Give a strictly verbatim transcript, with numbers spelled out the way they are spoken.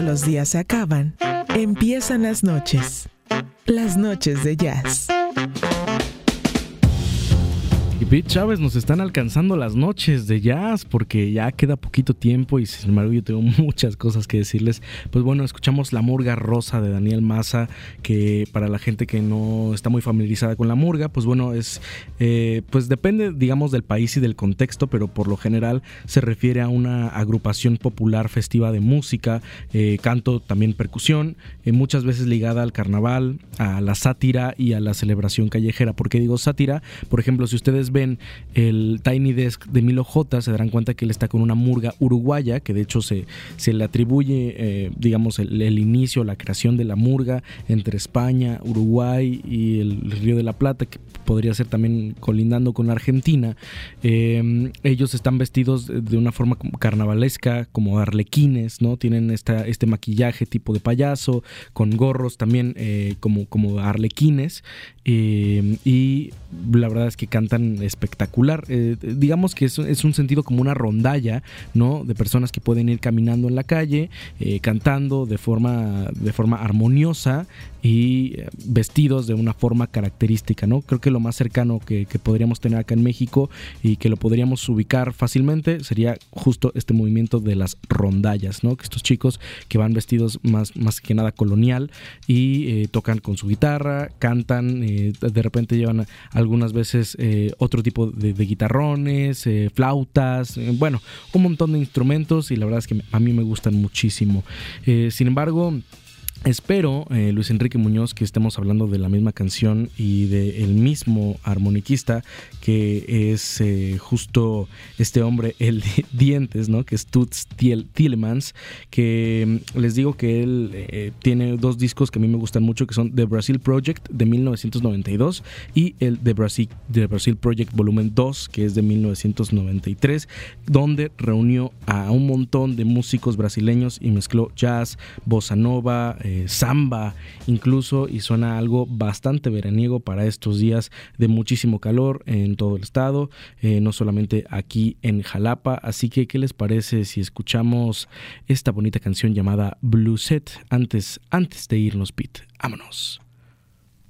cuando los días se acaban, empiezan las noches. Las noches de jazz. Y Pete Chávez, nos están alcanzando las noches de jazz porque ya queda poquito tiempo y sin embargo yo tengo muchas cosas que decirles. Pues bueno, escuchamos La Murga Rosa de Daniel Maza, que para la gente que no está muy familiarizada con la murga, pues bueno, es eh, pues depende, digamos, del país y del contexto, pero por lo general se refiere a una agrupación popular festiva de música, eh, canto, también percusión, eh, muchas veces ligada al carnaval, a la sátira y a la celebración callejera. ¿Por qué digo sátira? Por ejemplo, si ustedes ven el Tiny Desk de Milo J, se darán cuenta que él está con una murga uruguaya, que de hecho se, se le atribuye, eh, digamos, el, el inicio, la creación de la murga entre España, Uruguay y el Río de la Plata, que podría ser también colindando con Argentina. Eh, ellos están vestidos de una forma carnavalesca, como arlequines, ¿no? Tienen esta, este maquillaje tipo de payaso, con gorros también eh, como, como arlequines, eh, y la verdad es que cantan espectacular. Eh, digamos que es, es un sentido como una rondalla, ¿no? De personas que pueden ir caminando en la calle, eh, cantando de forma, de forma armoniosa y vestidos de una forma característica, ¿no? Creo que lo más cercano que, que podríamos tener acá en México y que lo podríamos ubicar fácilmente sería justo este movimiento de las rondallas, ¿no? Que estos chicos que van vestidos más, más que nada colonial y eh, tocan con su guitarra, cantan, eh, de repente llevan algunas veces eh, otro tipo de, de guitarrones, eh, flautas, eh, bueno, un montón de instrumentos, y la verdad es que a mí me gustan muchísimo. Eh, sin embargo, espero, eh, Luis Enrique Muñoz, que estemos hablando de la misma canción y del mismo armoniquista, que es eh, justo este hombre, el de dientes, ¿no? Que es Toots Thielemans, que les digo que él eh, tiene dos discos que a mí me gustan mucho, que son The Brazil Project de mil novecientos noventa y dos y el The Brazil, The Brazil Project Volumen dos, que es de mil novecientos noventa y tres, donde reunió a un montón de músicos brasileños y mezcló jazz, bossa nova, eh, samba incluso, y suena algo bastante veraniego para estos días de muchísimo calor en todo el estado, eh, no solamente aquí en Jalapa. Así que, ¿qué les parece si escuchamos esta bonita canción llamada Blueset antes, antes de irnos, Pete? Vámonos.